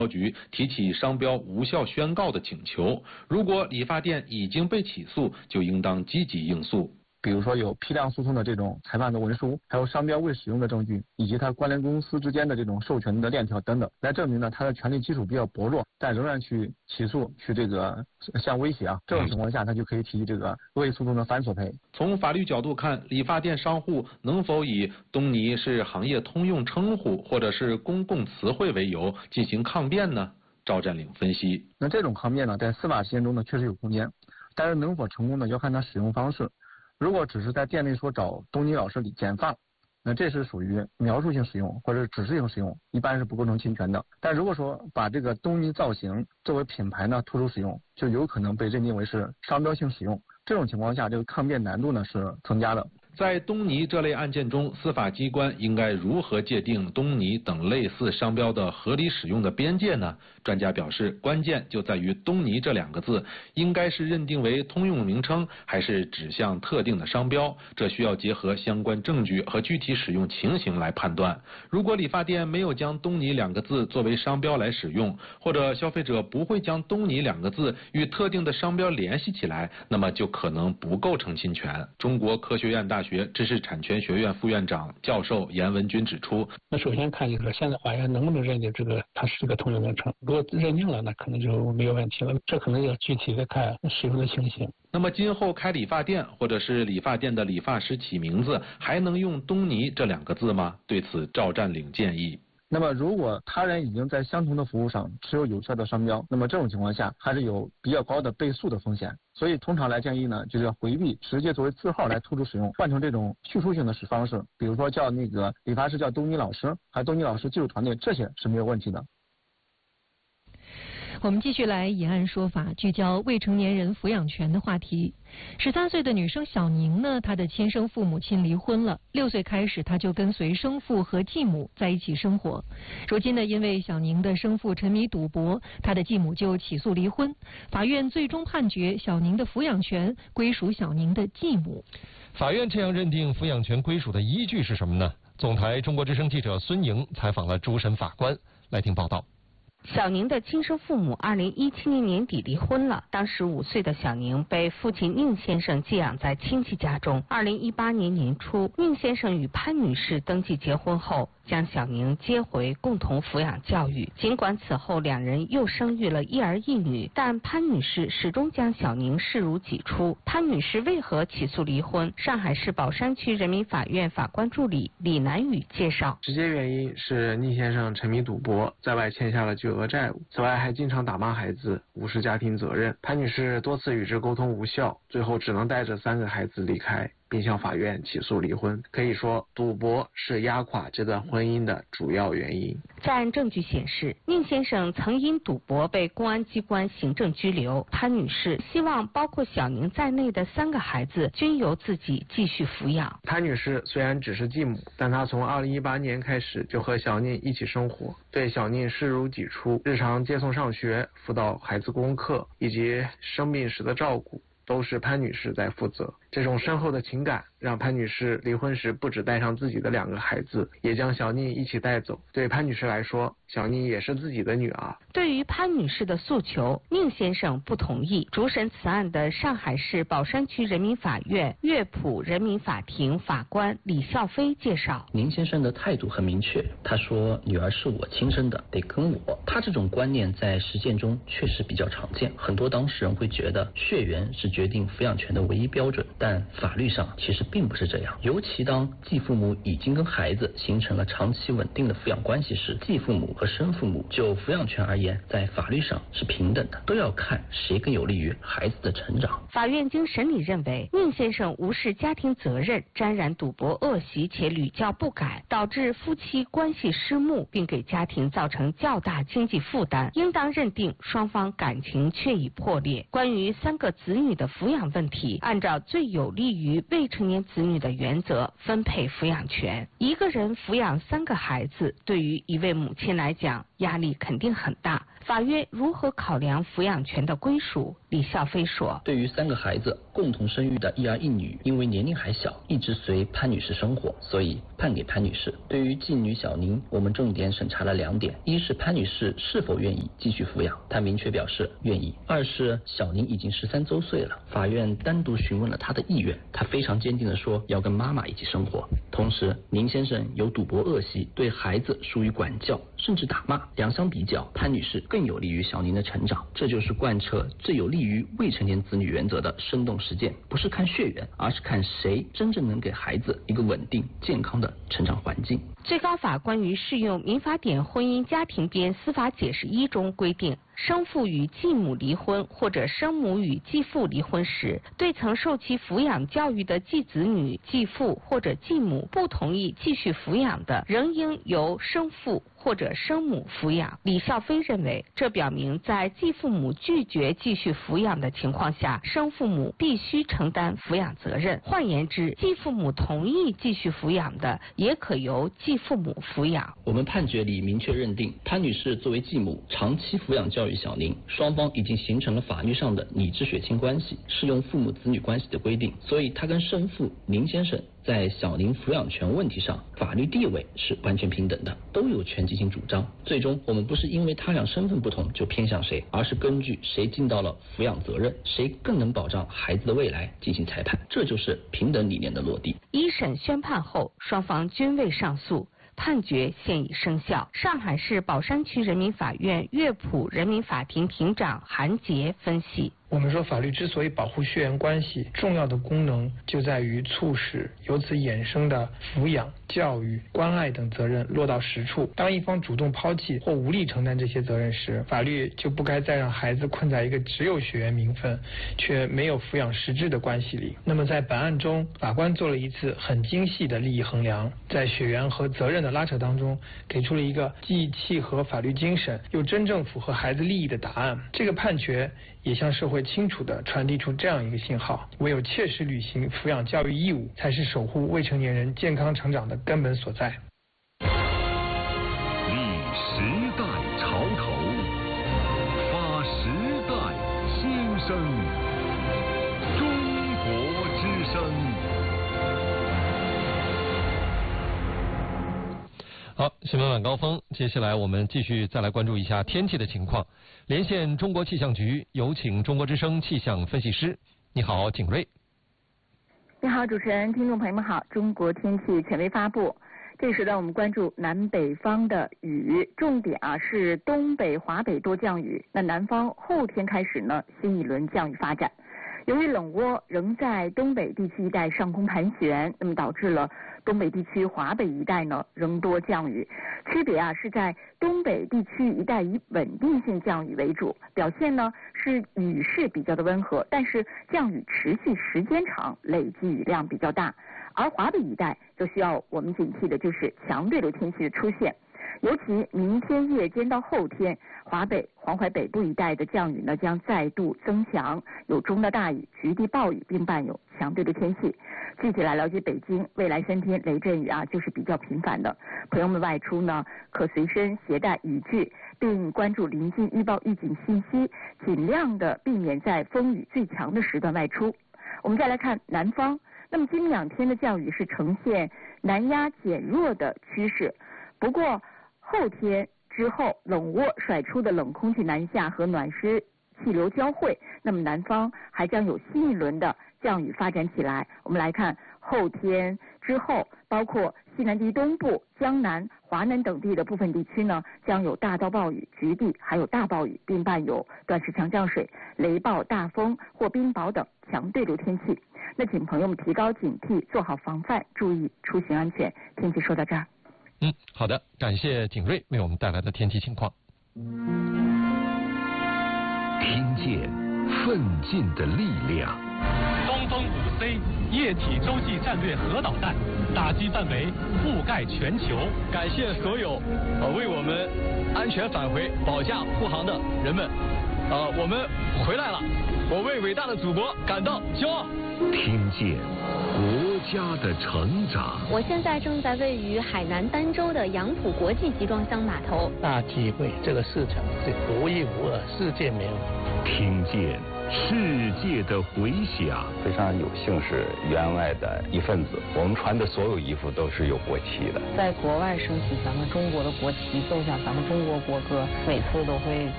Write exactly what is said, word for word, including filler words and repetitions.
局提起商标无效宣告的请求，如果理发店已经被起诉，就应当积极应诉。 比如说有批量诉讼的这种裁判的文书，还有商标未使用的证据，以及它关联公司之间的这种授权的链条等等，来证明呢它的权利基础比较薄弱，但仍然去起诉去这个向威胁啊，这种情况下他就可以提起这个恶意诉讼的反索赔。 从法律角度看，理发店商户能否以东尼是行业通用称呼或者是公共词汇为由进行抗辩呢？赵占领分析， 那这种抗辩呢，在司法实践中呢确实有空间，但是能否成功呢，要看它使用方式。如果只是在店内说找东尼老师剪发，那这是属于描述性使用或者指示性使用，一般是不构成侵权的。但如果说把这个东尼造型作为品牌呢突出使用，就有可能被认定为是商标性使用。这种情况下，这个抗辩难度呢是增加的。 在东尼这类案件中，司法机关应该如何界定东尼等类似商标的合理使用的边界呢？专家表示，关键就在于东尼这两个字应该是认定为通用名称，还是指向特定的商标，这需要结合相关证据和具体使用情形来判断。如果理发店没有将东尼两个字作为商标来使用，或者消费者不会将东尼两个字与特定的商标联系起来，那么就可能不构成侵权。中国科学院大学知识产权学院副院长教授严文军指出， 那首先看就是现在法院能不能认定这个它是个通用名称，如果认定了，那可能就没有问题了，这可能要具体的看使用的情形。 那么今后开理发店或者是理发店的理发师起名字还能用东尼这两个字吗？对此赵占领建议， 那么如果他人已经在相同的服务上持有有效的商标，那么这种情况下还是有比较高的被诉的风险。所以通常来建议呢，就是要回避直接作为字号来突出使用，换成这种叙述性的使方式，比如说叫那个理发师叫东尼老师，还东尼老师技术团队，这些是没有问题的。 我们继续来以案说法，聚焦未成年人抚养权的话题。十三岁的女生小宁呢，她的亲生父母亲离婚了，六岁开始她就跟随生父和继母在一起生活。如今呢，因为小宁的生父沉迷赌博，她的继母就起诉离婚。法院最终判决小宁的抚养权归属小宁的继母。 法院这样认定抚养权归属的依据是什么呢？总台中国之声记者孙莹采访了主审法官，来听报道。 小宁的亲生父母二零一七年年底离婚了，当时五岁的小宁被父亲宁先生寄养在亲戚家中。二零一八年年初，宁先生与潘女士登记结婚后，将小宁接回共同抚养教育。尽管此后两人又生育了一儿一女，但潘女士始终将小宁视如己出。潘女士为何起诉离婚？上海市宝山区人民法院法官助理李南宇介绍， 直接原因是宁先生沉迷赌博，在外欠下了巨额债务，此外还经常打骂孩子，无视家庭责任。潘女士多次与之沟通无效，最后只能带着三个孩子离开，并向法院起诉离婚。可以说，赌博是压垮这段婚姻的主要原因。 在案证据显示，宁先生曾因赌博被公安机关行政拘留。潘女士希望包括小宁在内的三个孩子均由自己继续抚养。 潘女士虽然只是继母，但她从二零一八年开始就和小宁一起生活，对小宁视如己出，日常接送上学、辅导孩子功课以及生病时的照顾，都是潘女士在负责。这种深厚的情感让潘女士离婚时不只带上自己的两个孩子，也将小宁一起带走。对潘女士来说，小宁也是自己的女儿。 对于潘女士的诉求，宁先生不同意。主审此案的上海市宝山区人民法院乐浦人民法庭法官李孝飞介绍， 宁先生的态度很明确，他说女儿是我亲生的，得跟我。他这种观念在实践中确实比较常见，很多当事人会觉得血缘是决定抚养权的唯一标准，但法律上其实并不是这样。尤其当继父母已经跟孩子形成了长期稳定的抚养关系时，继父母和生父母就抚养权而言，在法律上是平等的，都要看谁更有利于孩子的成长。 法院经审理认为，宁先生无视家庭责任，沾染赌博恶习且屡教不改，导致夫妻关系失睦，并给家庭造成较大经济负担，应当认定双方感情确已破裂。关于三个子女的抚养问题，按照最有利于未成年子女的原则分配抚养权。一个人抚养三个孩子，对于一位母亲来讲， 压力肯定很大。法院如何考量抚养权的归属？李孝飞说， 对于三个孩子共同生育的一儿一女，因为年龄还小，一直随潘女士生活，所以判给潘女士。对于继女小宁，我们重点审查了两点：一是潘女士是否愿意继续抚养，她明确表示愿意；二是小宁已经十三周岁了，法院单独询问了她的意愿，她非常坚定地说要跟妈妈一起生活。同时，宁先生有赌博恶习，对孩子疏于管教，甚至打骂。两相比较，潘女士更有利于小宁的成长，这就是贯彻最有利于未成年子女原则的生动实践。不是看血缘，而是看谁真正能给孩子一个稳定健康的成长环境。 最高法关于适用民法典婚姻家庭编司法解释一中规定，生父与继母离婚或者生母与继父离婚时，对曾受其抚养教育的继子女、继父或者继母不同意继续抚养的，仍应由生父或者生母抚养。李孝飞认为，这表明在继父母拒绝继续抚养的情况下，生父母必须承担抚养责任。换言之，继父母同意继续抚养的，也可由继父母抚养。 我们判决里明确认定，潘女士作为继母长期抚养教育小宁，双方已经形成了法律上的拟制血亲关系，适用父母子女关系的规定，所以她跟生父宁先生在小宁抚养权问题上，法律地位是完全平等的，都有权进行主张。最终，我们不是因为他俩身份不同就偏向谁，而是根据谁尽到了抚养责任，谁更能保障孩子的未来进行裁判，这就是平等理念的落地。 一审宣判后，双方均未上诉，判决现已生效。上海市宝山区人民法院乐浦人民法庭庭长韩杰分析， 我们说，法律之所以保护血缘关系，重要的功能就在于促使由此衍生的抚养、教育、关爱等责任落到实处。当一方主动抛弃或无力承担这些责任时，法律就不该再让孩子困在一个只有血缘名分却没有抚养实质的关系里。那么在本案中，法官做了一次很精细的利益衡量，在血缘和责任的拉扯当中，给出了一个既契合法律精神又真正符合孩子利益的答案。这个判决也向社会清楚地传递出这样一个信号：唯有切实履行抚养教育义务，才是守护未成年人健康成长的根本所在。 立时代潮头，发时代心声，中国之声。 好，新闻晚高峰，接下来我们继续再来关注一下天气的情况。连线中国气象局，有请中国之声气象分析师。你好，景睿。 你好，主持人，听众朋友们好。中国天气权威发布，这个时段我们关注南北方的雨，重点啊是东北、华北多降雨。那南方后天开始呢，新一轮降雨发展。由于冷涡仍在东北地区一带上空盘旋，那么导致了东北地区、华北一带呢仍多降雨。区别啊是在东北地区一带以稳定性降雨为主，表现呢是雨势比较的温和，但是降雨持续时间长，累计雨量比较大。而华北一带则需要我们警惕的就是强对流天气的出现。尤其明天夜间到后天，华北、黄淮北部一带的降雨呢将再度增强，有中到大雨、局地暴雨，并伴有强对流天气。具体来了解北京未来三天雷阵雨啊，就是比较频繁的。朋友们外出呢，可随身携带雨具，并关注临近预报预警信息，尽量的避免在风雨最强的时段外出。我们再来看南方，那么今两天的降雨是呈现南压减弱的趋势，不过后天之后，冷涡甩出的冷空气南下和暖湿气流交汇，那么南方还将有新一轮的降雨发展起来。我们来看后天之后，包括西南地东部、江南、华南等地的部分地区呢，将有大到暴雨、局地还有大暴雨，并伴有短时强降水、雷暴、大风或冰雹等强对流天气。那请朋友们提高警惕，做好防范，注意出行安全。天气说到这儿。 嗯，好的，感谢景睿为我们带来的天气情况。 听见奋进的力量。 东风五 C 液体洲际战略核导弹，打击范围覆盖全球。 感谢所有呃为我们安全返回保驾护航的人们。 呃，我们回来了，我为伟大的祖国感到骄傲。 听见国家的成长。 我现在正在位于海南儋州的杨浦国际集装箱码头。 大机会，这个市场是独一无二，世界没有。 听见世界的回响。 非常有幸是员外的一份子，我们穿的所有衣服都是有国旗的。 在国外升起咱们中国的国旗，奏响咱们中国国歌，每次都会